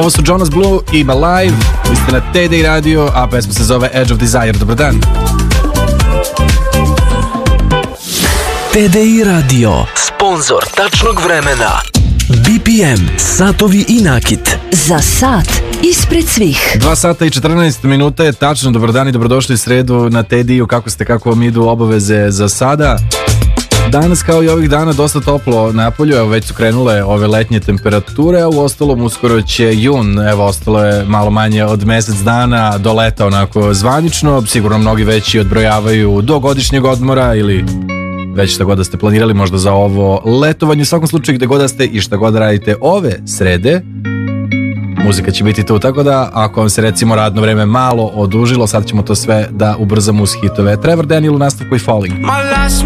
Ovo su Jonas Blue i Alive. Vi ste na TDI Radio, a pesma se zove Edge of Desire. Dobar dan. TDI Radio, sponzor tačnog vremena. BPM, satovi i nakit. Za sat ispred svih. 2 sata i 14 minuta je tačno. Dobar dan i dobrodošli u sredu na TDI-u. Kako ste, kako vam idu obaveze za sada? Danas kao i ovih dana dosta toplo napolju, evo već su krenule ove letnje temperature, a u ostalom uskoro će jun, evo ostalo je malo manje od mesec dana do leta onako zvanično, sigurno mnogi već i odbrojavaju do godišnjeg odmora ili već šta god da ste planirali možda za ovo letovanje. U svakom slučaju gde god da ste i šta god da radite ove srede, muzika će biti tu, tako da ako vam se recimo radno vreme malo odužilo, sad ćemo to sve da ubrzamo uz hitove. Trevor Daniel u nastavku i Falling.